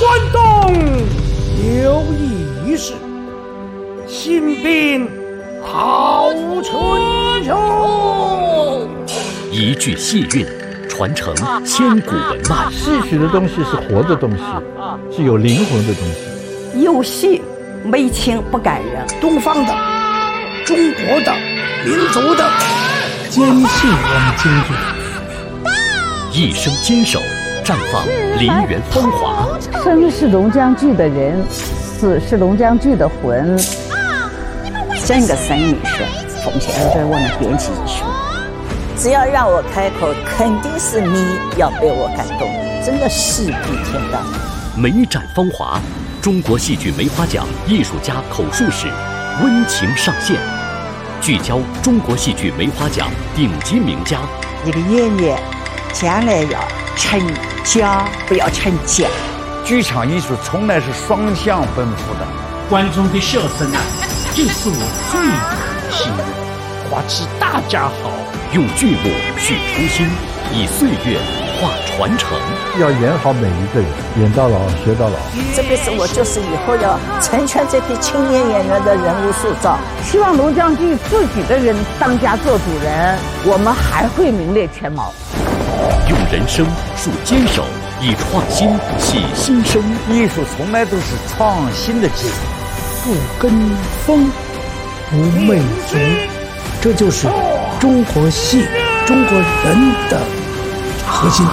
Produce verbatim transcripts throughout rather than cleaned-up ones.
关东有义士，新兵好春秋。 一句戏韵，传承千古文脉。 戏曲的东西是活的东西，是有灵魂的东西。 有戏没情不感人。 东方的、中国的、民族的， 坚信我们京剧。 一生坚守，绽放梨园风华。 生是龙江剧的人，死是龙江剧的魂。 整个生命是奉献给我们编辑艺术。只要让我开口，肯定是你要被我感动，真的戏比天大。 梅展风华，中国戏剧梅花奖艺术家口述史温情上线，聚焦中国戏剧梅花奖顶级名家。 一个演员将来要成家，不要成家。 剧场艺术从来是双向奔赴的。 观众的笑声啊，就是我最可惜的。花期大家好， 用剧目续初心，以岁月化传承。 要演好每一个人，演到老学到老。 这辈子我就是以后要成全这批青年演员的人物塑造。 希望龙江剧自己的人当家做主人，我们还会名列前茅。 用人生树坚守，以创新洗新生。 艺术从来都是创新的结果。 不跟风，不媚俗，这就是中国戏、中国人的核心。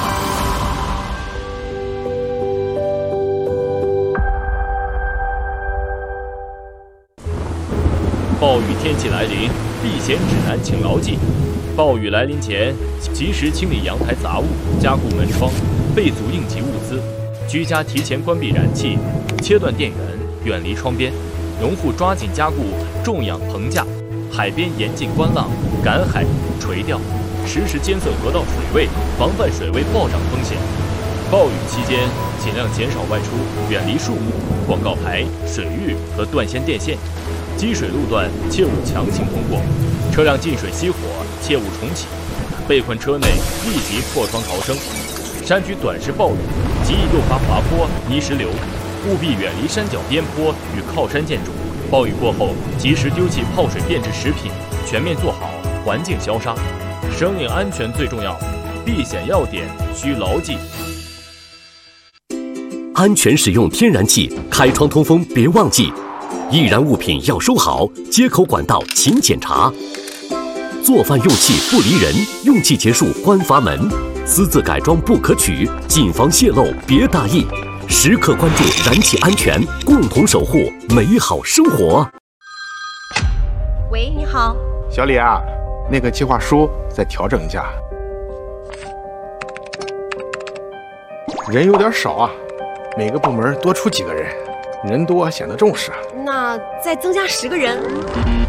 暴雨天气来临，避险指南请牢记：暴雨来临前，及时清理阳台杂物，加固门窗，备足应急物资。居家提前关闭燃气，切断电源，远离窗边。农户抓紧加固种养棚架，海边严禁观浪、赶海、垂钓，实时监测河道水位，防范水位暴涨风险。暴雨期间，尽量减少外出，远离树木、广告牌、水域和断线电线。积水路段切勿强行通过，车辆进水熄火切勿重启，被困车内立即破窗逃生。山区短时暴雨极易诱发滑坡、泥石流，务必远离山脚边坡与靠山建筑。暴雨过后，及时丢弃泡水变质食品，全面做好环境消杀。生命安全最重要，避险要点需牢记。 安全使用天然气，开窗通风别忘记。易燃物品要收好，接口管道勤检查。做饭用气不离人，用气结束关阀门。私自改装不可取，谨防泄漏别大意。时刻关注燃气安全，共同守护美好生活。 喂，你好， 小李啊，那个计划书再调整一下，人有点少啊，每个部门多出几个人，人多显得重视啊。 那再增加十个人。